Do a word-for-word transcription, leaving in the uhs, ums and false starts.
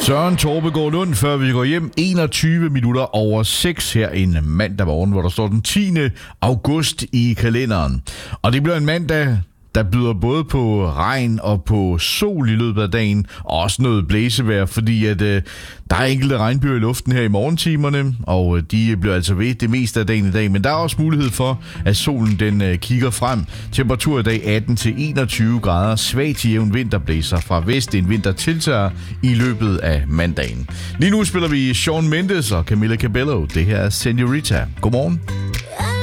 Søren Torbegaard Lund, før vi går hjem. enogtyve minutter over seks her en mandag morgen, hvor der står den tiende august i kalenderen. Og det bliver en mandag, der byder både på regn og på sol i løbet af dagen, og også noget blæsevejr, fordi at, øh, der er enkelte regnbyer i luften her i morgentimerne, og øh, de bliver altså ved det meste af dagen i dag. Men der er også mulighed for, at solen den øh, kigger frem. Temperatur i dag atten til enogtyve grader, svag til jævn vinterblæser fra vest. En vinter tiltager i løbet af mandagen. Lige nu spiller vi Shawn Mendes og Camila Cabello. Det her er Senorita. Godmorgen.